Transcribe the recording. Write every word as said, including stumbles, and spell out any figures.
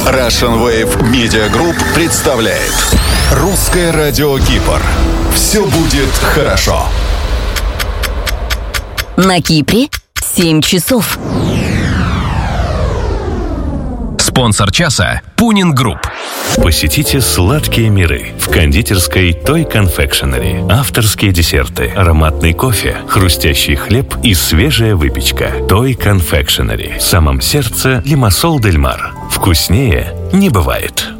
Russian Wave Media Group представляет Русское радио Кипр. Все будет хорошо. На Кипре семь часов. Спонсор часа – Пунин Групп. Посетите сладкие миры в кондитерской Toy Confectionery. Авторские десерты, ароматный кофе, хрустящий хлеб и свежая выпечка. Toy Confectionery. В самом сердце Лимассол Дель Мар. Вкуснее не бывает.